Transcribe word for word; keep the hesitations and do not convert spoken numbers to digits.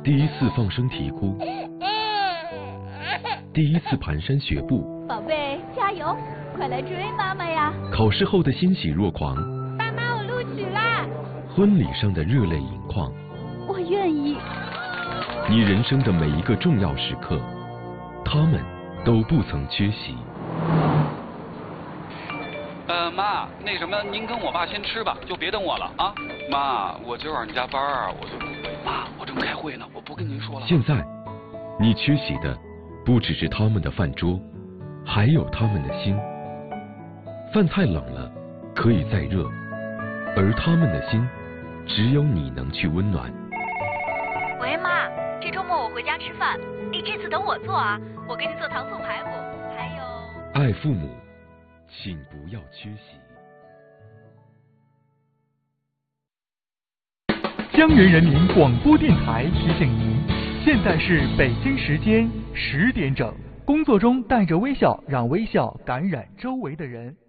第一次放声啼哭，第一次蹒跚学步， 宝贝，加油，快来追妈妈呀！ 考试后的欣喜若狂， 爸妈，我录取啦！ 婚礼上的热泪盈眶， 我愿意。 你人生的每一个重要时刻，他们都不曾缺席。 呃，妈，那什么，您跟我爸先吃吧，就别等我了啊。妈，我今晚上加班啊，我就不回。妈，我正开会呢，我不跟您说了。 现在，你缺席的不只是他们的饭桌，还有他们的心。饭菜冷了，可以再热，而他们的心，只有你能去温暖。 喂，妈，这周末我回家吃饭，你这次等我做啊，我给你做糖醋排骨，还有…… 爱父母，请不要缺席。 江源人民广播电台提醒您，现在是北京时间十点整。工作中带着微笑，让微笑感染周围的人。